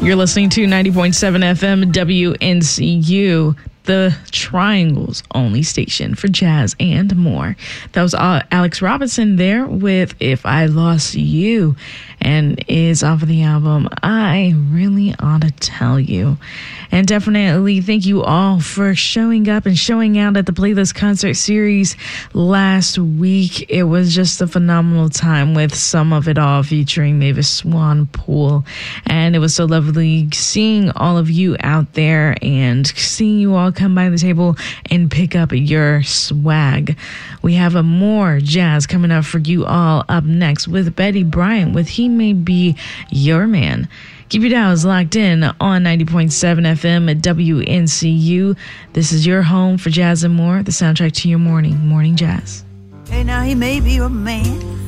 You're listening to 90.7 FM WNCU, the Triangle's only station for jazz and more. That was Alex Robinson there with If I Lost You, and is off of the album I Really Ought to Tell You. And definitely thank you all for showing up and showing out at the Playlist Concert Series last week. It was just a phenomenal time with Some of It All featuring Mavis Swan-Poole. And it was so lovely seeing all of you out there and seeing you all come by the table and pick up your swag. We have a more jazz coming up for you all up next with Betty Bryant with He May Be Your Man. Keep your dials locked in on 90.7 FM at WNCU. This is your home for jazz and more, the soundtrack to your morning jazz. Hey, now he may be your man,